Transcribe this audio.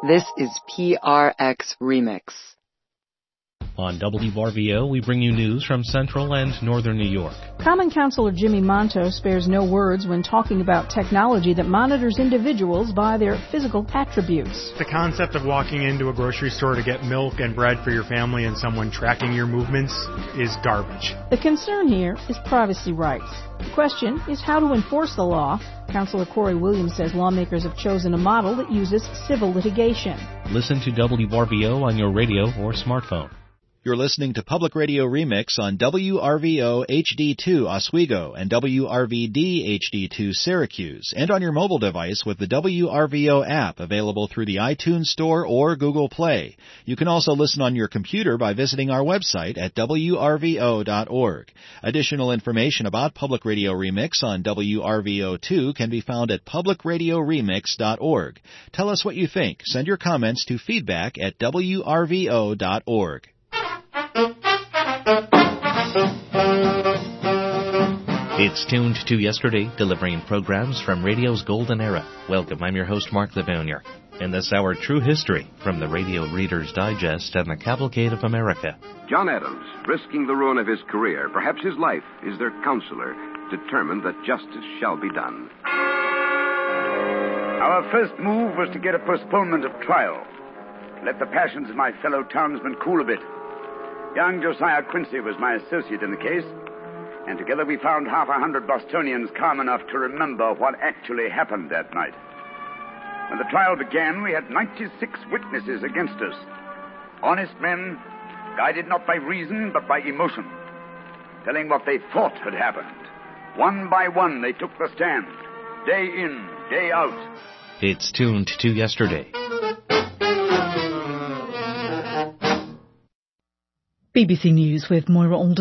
This is PRX Remix. On WRVO, we bring you news from Central and Northern New York. Common Councilor Jimmy Monto spares no words when talking about technology that monitors individuals by their physical attributes. The concept of walking into a grocery store to get milk and bread for your family and someone tracking your movements is garbage. The concern here is privacy rights. The question is how to enforce the law. Councilor Corey Williams says lawmakers have chosen a model that uses civil litigation. Listen to WRVO on your radio or smartphone. You're listening to Public Radio Remix on WRVO HD2 Oswego and WRVD HD2 Syracuse, and on your mobile device with the WRVO app available through the iTunes Store or Google Play. You can also listen on your computer by visiting our website at WRVO.org. Additional information about Public Radio Remix on WRVO2 can be found at publicradioremix.org. Tell us what you think. Send your comments to feedback at WRVO.org. It's tuned to yesterday, delivering programs from radio's golden era. Welcome, I'm your host, Mark Levonier. In this hour, True History from the Radio Reader's Digest and the Cavalcade of America. John Adams, risking the ruin of his career, perhaps his life, is their counselor, determined that justice shall be done. Our first move was to get a postponement of trial. Let the passions of my fellow townsmen cool a bit. Young Josiah Quincy was my associate in the case, and together we found 100 Bostonians calm enough to remember what actually happened that night. When the trial began, we had 96 witnesses against us. Honest men, guided not by reason, but by emotion, telling what they thought had happened. One by one, they took the stand, day in, day out. It's tuned to yesterday. BBC News with Moira Alden.